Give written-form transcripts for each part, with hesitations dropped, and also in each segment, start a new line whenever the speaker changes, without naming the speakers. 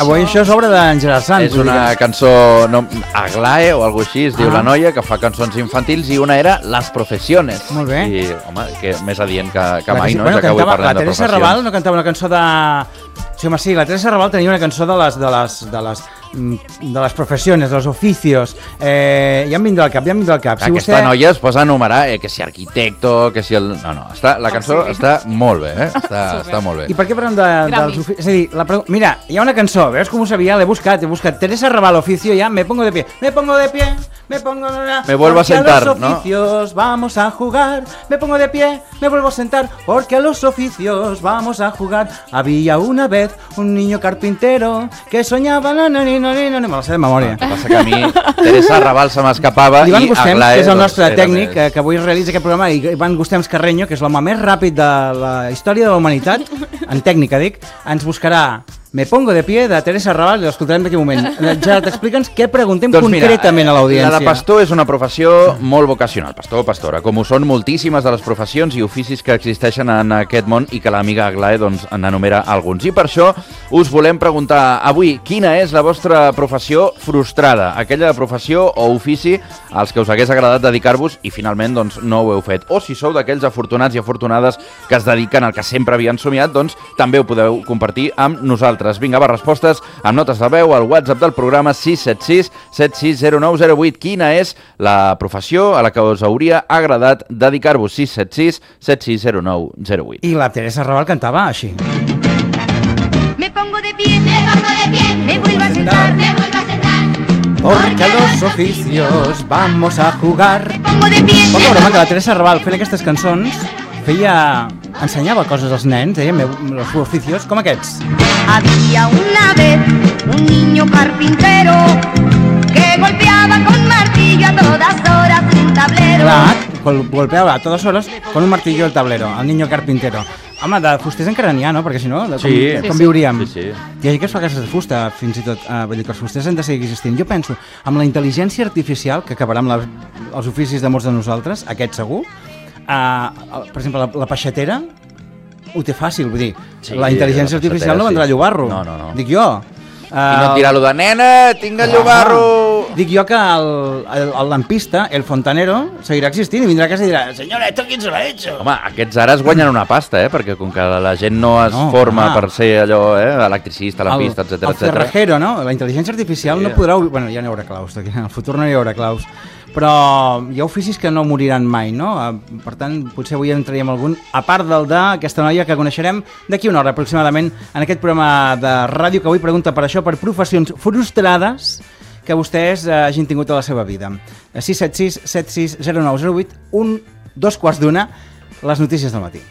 Avui això és obra d'en Gerard Sanz.
És una cançó, Aglae o alguna així, es diu la noia, que fa cançons infantils, i una era Las Profesiones.
Molt bé.
I, home, que més adient que mai, no? Ja que avui parlem de professions.
La Teresa Raval no cantava una cançó de... Sí, home, sí, la Teresa Raval tenia una cançó de les professions, dels oficios. Ja em vindrà al cap,
Aquesta noia es posa a enumerar que si arquitecto, que si el... No, la cançó està molt bé, està molt bé.
I per què parlem dels oficios? És a dir, mira, hi ha una cançó, veus com ho sabia? L'he buscat. Teresa Raval, oficio, ya, me pongo de pie, me vuelvo a sentar, ¿no? Los oficios vamos a jugar, me pongo de pie, me vuelvo a sentar, porque a los oficios vamos a jugar. Había una vez un niño carpintero que soñaba... No me la sé de memòria.
El que passa que a mi Teresa Raval se m'escapava i
Ivan Gustems,
Aglae,
que és el nostre tècnic, que avui realitza aquest programa, i Ivan Gustems Carreño, que és l'home més ràpid de la història de la humanitat, en tècnica dic, ens buscarà Me pongo de pie, de Teresa Raval, i l'escoltarem d'aquí un moment. Gerard, explica'ns què preguntem concretament a l'audiència.
La de pastor és una professió molt vocacional, pastor o pastora, com ho són moltíssimes de les professions i oficis que existeixen en aquest món i que l'amiga Aglae n'enumera alguns. I per això us volem preguntar avui quina és la vostra professió frustrada, aquella professió o ofici als que us hagués agradat dedicar-vos i finalment no ho heu fet. O si sou d'aquells afortunats i afortunades que es dediquen al que sempre havien somiat, també ho podeu compartir amb nosaltres. Vinga, respostes amb notes de veu al WhatsApp del programa 676 760908. Quina és la professió a la que us hauria agradat dedicar-vos? 676 760908.
I la Teresa Raval cantava així.
Me pongo de pie, me vuelvo a sentar,
Porque a los oficios vamos a jugar.
me pongo de pie.
Poca broma que la Teresa Raval fent aquestes cançons ensenyava coses als nens, els oficios, com aquests.
Había una vez un niño carpintero que golpeaba con martillo a todas horas un tablero.
Golpeava a totes hores con un martillo el tablero, el niño carpintero. Home, de fusters encara n'hi ha, no? Perquè si no, com viuríem?
Sí.
Hi ha gent que es fa cases de fusta, fins i tot. Vull dir que els fusters han de seguir existint. Jo penso, amb la intel·ligència artificial, que acabarà amb els oficis de molts de nosaltres, aquest segur, per exemple, la peixatera ho té fàcil, vull dir, la intel·ligència artificial no vendrà llobarro.
No.
Dic jo.
I no et dirà allò de nena, tinc el llobarro.
Dic jo que el lampista, el fontanero, seguirà existint i vindrà a casa i dirà senyora, ¿esto quién se lo ha hecho?
Home, aquests ara es guanyen una pasta, perquè com que la gent no es forma per ser allò, electricista, lampista, etc.
El ferrajero, no? La intel·ligència artificial no podrà... Bueno, ja n'hi haurà claus, en el futur no hi haurà claus. Però hi ha oficis que no moriran mai, no? Per tant, potser avui entraríem algun, a part del d'aquesta noia que coneixerem d'aquí una hora aproximadament en aquest programa de ràdio que avui pregunta per això, per professions frustrades que vostès hagin tingut a la seva vida. 676 760908, 2:15, les notícies del matí.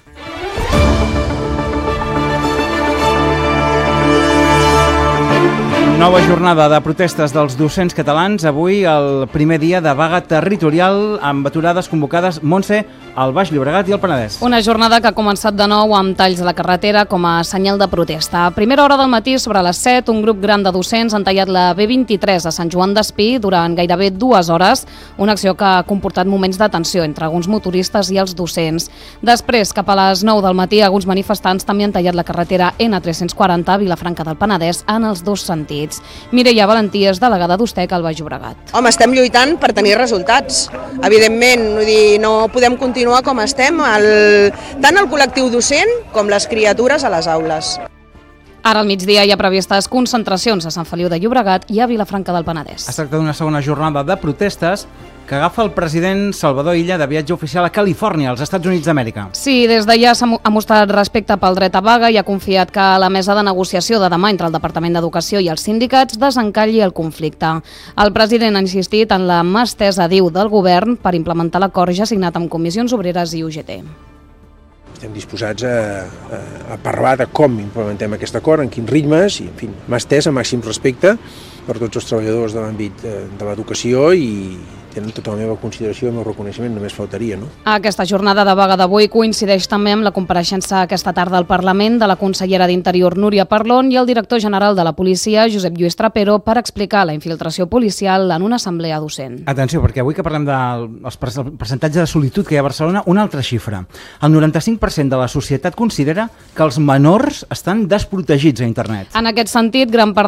Nova jornada de protestes dels docents catalans. Avui el primer dia de vaga territorial amb aturades convocades, Montse, al Baix Llobregat i al Penedès.
Una jornada que ha començat de nou amb talls a la carretera com a senyal de protesta. A primera hora del matí, sobre les 7, un grup gran de docents han tallat la B23 a Sant Joan d'Espí durant gairebé 2 hores, una acció que ha comportat moments de tensió entre alguns motoristes i els docents. Després, cap a les 9 del matí, alguns manifestants també han tallat la carretera N340 a Vilafranca del Penedès en els dos sentits. Mireia Valentí és delegada d'Ustec al Baix Llobregat.
Home, estem lluitant per tenir resultats. Evidentment, vull dir, no podem continuar com estem, tant el col·lectiu docent com les criatures a les aules.
Ara al migdia hi ha previstes concentracions a Sant Feliu de Llobregat i a Vilafranca del Penedès.
Es tracta d'una segona jornada de protestes que agafa el president Salvador Illa de viatge oficial a Califòrnia, als Estats Units d'Amèrica.
Sí, des d'allà ha mostrat respecte pel dret a vaga i ha confiat que la mesa de negociació de demà entre el Departament d'Educació i els sindicats desencalli el conflicte. El president ha insistit en la mà estesa, diu, del govern per implementar l'acord ja signat amb Comissions Obreres i UGT.
Estem disposats a parlar de com implementem aquest acord, en quins ritmes, i en fi, m'ha estès a màxim respecte per tots els treballadors de l'àmbit de l'educació i tenen tota la meva consideració i el meu reconeixement, només faltaria, no?
Aquesta jornada de vaga d'avui coincideix també amb la compareixença aquesta tarda al Parlament de la consellera d'Interior Núria Parlon i el director general de la policia, Josep Lluís Trapero, per explicar la infiltració policial en una assemblea docent.
Atenció, perquè avui que parlem del percentatge de solitud que hi ha a Barcelona, una altra xifra. El 95% de la societat considera que els menors estan desprotegits a internet.
En aquest sentit, gran part